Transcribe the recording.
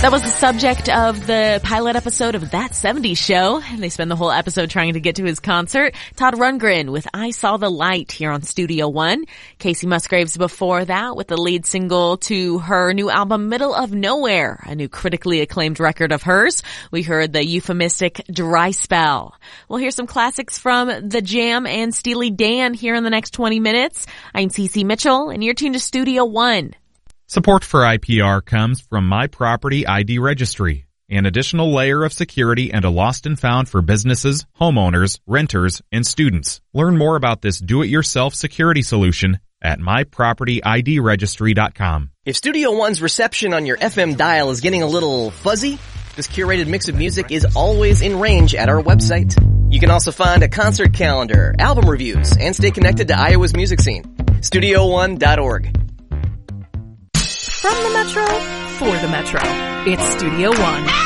That was the subject of the pilot episode of That 70s Show. And they spend the whole episode trying to get to his concert. Todd Rundgren with I Saw the Light here on Studio One. Casey Musgraves before that with the lead single to her new album Middle of Nowhere, a new critically acclaimed record of hers. We heard the euphemistic Dry Spell. We'll hear some classics from The Jam and Steely Dan here in the next 20 minutes. I'm Cece Mitchell and you're tuned to Studio One. Support for IPR comes from My Property ID Registry, an additional layer of security and a lost and found for businesses, homeowners, renters, and students. Learn more about this do-it-yourself security solution at mypropertyidregistry.com. If Studio One's reception on your FM dial is getting a little fuzzy, this curated mix of music is always in range at our website. You can also find a concert calendar, album reviews, and stay connected to Iowa's music scene. StudioOne.org. From the Metro, for the Metro, it's Studio One.